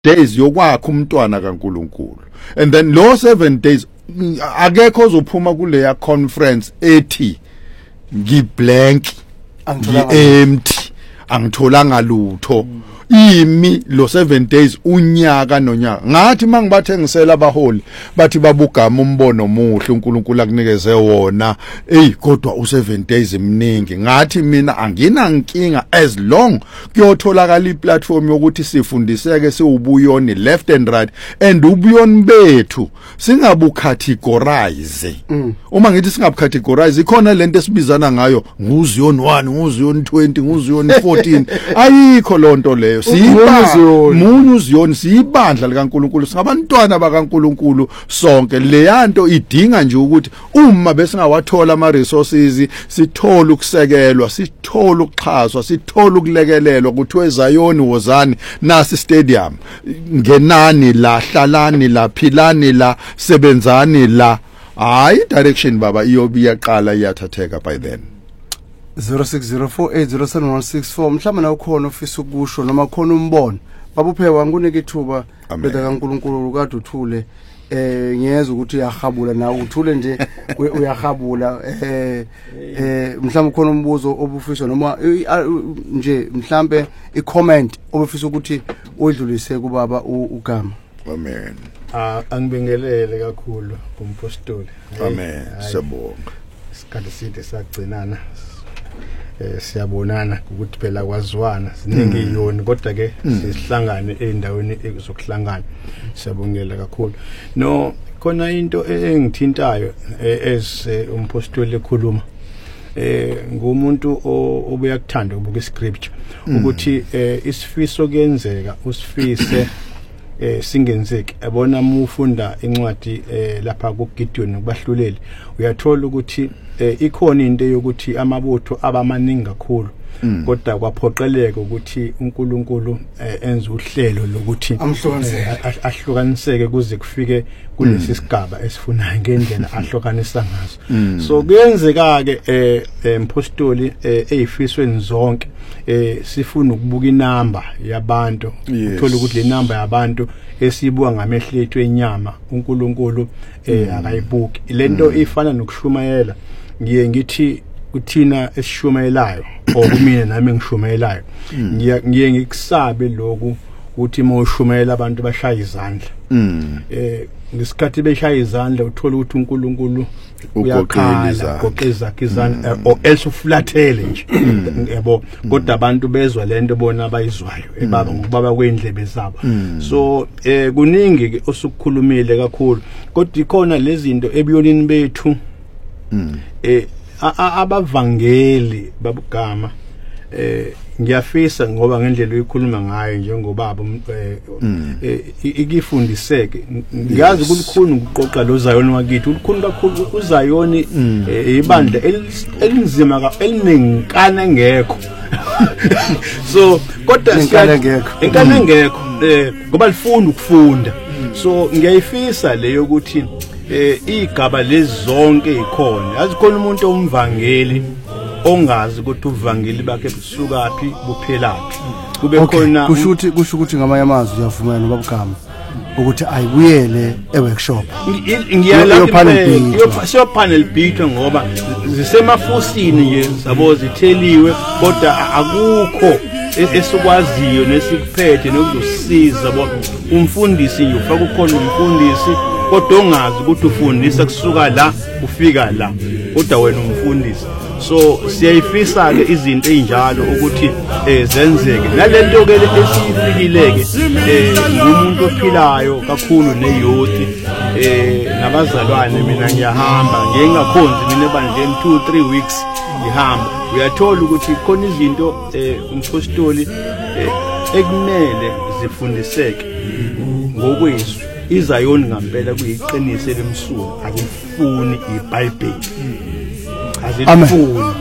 days yokwakha umntwana kaNkuluNkulu, and then lo 7 days akekho ozophuma kuleya conference ethi ngiblank empty angitholanga lutho imi lo 7 days unyaka nonyaka. Ngathi mangibathengisela abaholi bathi babugama umbono omuhle uNkulunkulu akunikeze wona, kodwa u7 days emningi. Ngathi mina angina nkinga as long kuyotholakala iplatform yokuthi sifundiseke siubuyoni left and right, and ubuyoni bethu singabucategorize. Uma ngithi singabucategorize ikhona lento esibizana ngayo nguziyoni 1 nguziyoni 20 nguziyoni 14 ayikho lonto leyo. Munyu uziyoni siyibandla likaNkuluNkulu, singabantwana bakaNkuluNkulu sonke. Leyanto idinga nje ukuthi uma besingawathola ama resources sithola ukusekelwa, sithola ukuxhaswa, sithola ukulekelelwa, kuthiwe Zion wozani nasi stadium, ngenani la, hlalani la, philani la, sebenzani la. Hayi direction baba iyobi yaqala iyathatheka by then. 0604807164 mhlawumbe na ukhona ofisa ukusho noma khona umbono babuphewa ngunike ithuba beda kaNkuluNkulu kade uthule ngiyeza ukuthi uyahabula nawe uthule nje uyahabula mhlawumbe khona umbuzo obufisa noma nje mhlawumbe icomment obufisa ukuthi uyidlulise kubaba uGama. Amen. Angibingelele kakhulu kumpostoli. Amen. Siyabonga. Isikhathi side sagcinana. Siyabonana ukuthi phela kwaziwana siningi iyoni kodwa ke sisihlangane endaweni ezokuhlangana. Siyabongela kakhulu. No khona into engithintayo umpostoli ekhuluma ngumuntu obuya kuthanda ukubuka iscripture ukuthi isifiso kuyenzeka usifise singenzeki. Yabona ufunda incwadi lapha kuGideon kubahluleli uyathola ukuthi ikhona into yokuthi amabutho abamaningi kakhulu kodwa kwaphoqeleka ukuthi uNkulunkulu enze uhlelo lokuthi ahlukaniseke kuze kufike kulesi sigaba esifunayo ngendlela ahlukanisa ngazo. So kuyenzeka ke impostoli ezifisweni zonke sifuna ukubuka inamba yabantu, uthola ukuthi le namba yabantu esibuka ngamehlo ethu enyama uNkulunkulu akayibuki. Lento ifana nokushumayela. Ngiye ngithi kuthina esishumayelayo kumina nami ngishumayelayo ngiye ngikusabe lokhu ukuthi mawushumayela abantu bashaya izandla. Ngesikhathi beshaya izandla uthola ukuthi uNkulunkulu uyakhala goqeza izandla or else uflathele nje yabo, kodwa abantu bezwa lento bona abayizwayo ngokubaba kwendlebe zabo. So kuningi ke osukukhulumile kakhulu kodwa ikhona lezi zinto ebuyonini bethu abavangeli babugama ngiyafisa ngoba ngendlela uyikhuluma ngayo njengobaba ikifundiseke. Ngiyazi ukulikhulu ukuqoqa lo Zion wakithi ulikhulu kakhulu uZion ibandla elinzima elinenkana ngekho. So kodwa enkana ngekho ngoba lifunda ukufunda. So ngiyayifisa leyo ukuthi igaba lezonke ikhona. Azikhona umuntu omvangeli ongazi ukuthi uvangeli bakhe busukaphi buphelaphi. Kube khona kusho ukuthi ngamanye amazwi uyavuma nobabugama ukuthi ayibuyele eworkshop. Ngiyala panel beat ngoba zisemafusini nje zabo zitheliwe kodwa akukho esikwaziyo nesikuphethe nokuzosiza bo umfundisi nje ufaka ukhona umfundisi kodwa ongazi ukuthi ufundisa kusuka la ufika la kodwa wena umfundisi. So siyayifisa ke izinto ezinjalo ukuthi zenzeke. Nalento ke esifikileke ngumuntu ophilayo kakhulu neyouth nabazalwane. Mina ngiyahamba ngingakhonzi mina ebandleni 2-3 weeks ngihamba. Uyathola ukuthi khona izinto umpostoli ekumele zifundiseke ngokwesu. iZion ngampela kuyiqiniso lemsuku akufuni iBhayibheli azifuni